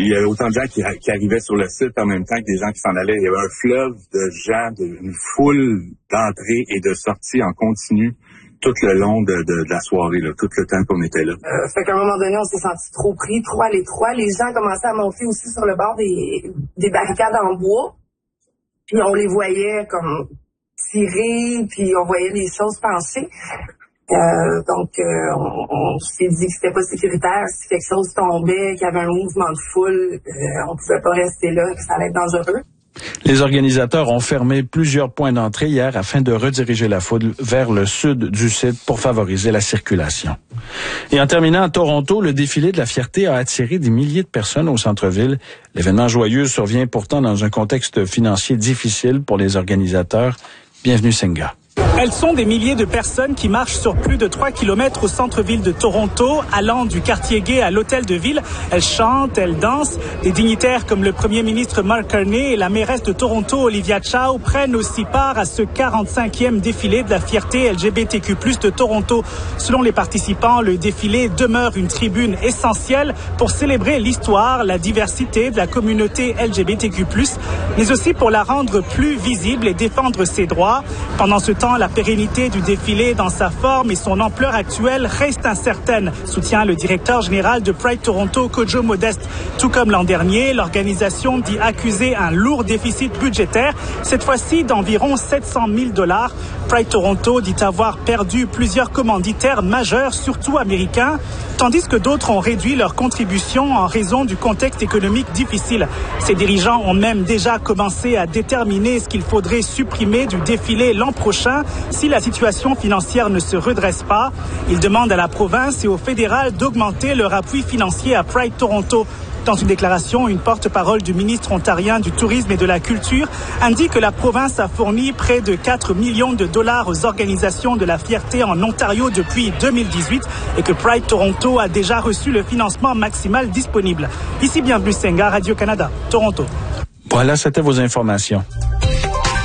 il y avait autant de gens qui arrivaient sur le site en même temps que des gens qui s'en allaient. Il y avait un fleuve de gens, une foule d'entrées et de sorties en continu tout le long de la soirée, là, tout le temps qu'on était là. Fait qu'à un moment donné, on s'est senti trop pris, trop à l'étroit. Les gens commençaient à monter aussi sur le bord des barricades en bois. Puis on les voyait comme tirer, puis on voyait les choses pencher. Donc, on s'est dit que c'était pas sécuritaire. Si quelque chose tombait, qu'il y avait un mouvement de foule, on pouvait pas rester là, que ça allait être dangereux. Les organisateurs ont fermé plusieurs points d'entrée hier afin de rediriger la foule vers le sud du site pour favoriser la circulation. Et en terminant, à Toronto, le défilé de la fierté a attiré des milliers de personnes au centre-ville. L'événement joyeux survient pourtant dans un contexte financier difficile pour les organisateurs. Bienvenue, Senga. Elles sont des milliers de personnes qui marchent sur plus de 3 kilomètres au centre-ville de Toronto, allant du quartier gay à l'hôtel de ville. Elles chantent, elles dansent. Des dignitaires comme le premier ministre Mark Carney et la mairesse de Toronto, Olivia Chow, prennent aussi part à ce 45e défilé de la fierté LGBTQ+ de Toronto. Selon les participants, le défilé demeure une tribune essentielle pour célébrer l'histoire, la diversité de la communauté LGBTQ+, mais aussi pour la rendre plus visible et défendre ses droits. Pendant ce temps, la pérennité du défilé dans sa forme et son ampleur actuelle reste incertaine, soutient le directeur général de Pride Toronto, Kojo Modeste. Tout comme l'an dernier, l'organisation dit accuser un lourd déficit budgétaire, cette fois-ci d'environ 700 000 $. Pride Toronto dit avoir perdu plusieurs commanditaires majeurs, surtout américains, tandis que d'autres ont réduit leurs contributions en raison du contexte économique difficile. Ces dirigeants ont même déjà commencé à déterminer ce qu'il faudrait supprimer du défilé l'an prochain si la situation financière ne se redresse pas. Ils demandent à la province et au fédéral d'augmenter leur appui financier à Pride Toronto. Dans une déclaration, une porte-parole du ministre ontarien du Tourisme et de la Culture indique que la province a fourni près de 4 millions de dollars aux organisations de la fierté en Ontario depuis 2018 et que Pride Toronto a déjà reçu le financement maximal disponible. Ici, bienvenue Senga, Radio-Canada, Toronto. Voilà, c'était vos informations.